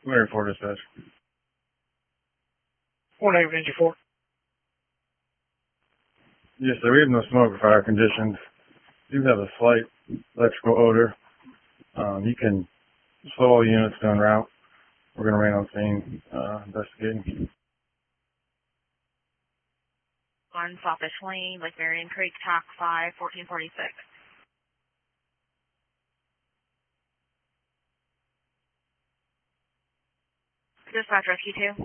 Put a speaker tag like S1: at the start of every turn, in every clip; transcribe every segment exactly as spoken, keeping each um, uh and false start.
S1: Larry four dispatch.
S2: One eight Ninja four.
S1: Yes, sir. We have no smoke or fire conditions. We do have a slight electrical odor. Um, you can slow all units en route. We're going to remain on scene, uh, investigating.
S3: One Sawfish Lane, Lake Marion Creek, T A C five, fourteen forty-six. Dispatch Rescue two.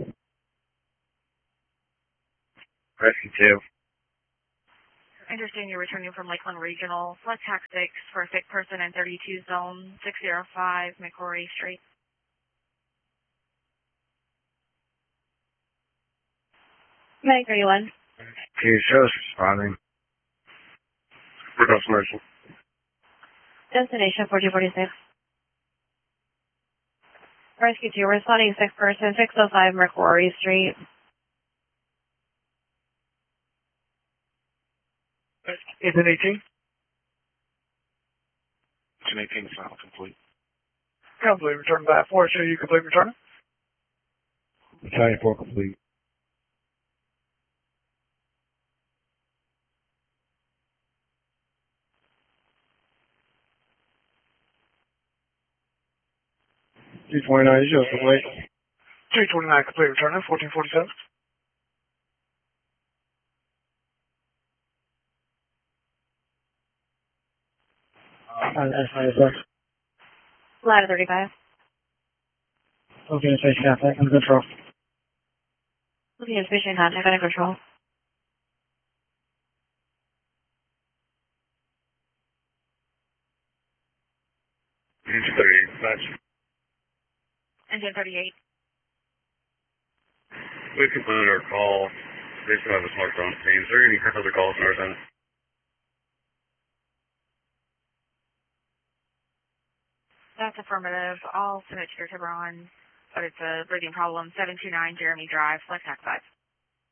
S4: Rescue two.
S3: Understand you're returning from Lakeland Regional. Select tactics for a sick person in thirty-two zone, six oh five McCrory Street.
S5: Meg thirty-one.
S4: Can you show us responding?
S1: Request commercial.
S5: Destination fourteen forty-six. Rescue two, responding sick person, six oh five McCrory Street.
S2: It's an eighteen.
S4: It's an eighteen, file complete.
S2: Complete return by four. Show you complete return.
S4: Battalion four complete.
S1: two twenty-nine, you just complete.
S2: two twenty-nine complete return. fourteen forty-seven.
S1: Uh, that's fine, sir.
S5: Ladder thirty-five.
S1: Okay, station contact, under control.
S5: Looking at station contact, under control.
S4: Engine thirty-eight, dispatch.
S3: Engine thirty-eight.
S4: We concluded our call. They still have a smartphone scene. Is there any other calls on our side?
S3: That's affirmative. I'll submit to your Tiburon, but it's a breathing problem. seven two nine Jeremy Drive, Select T A C five.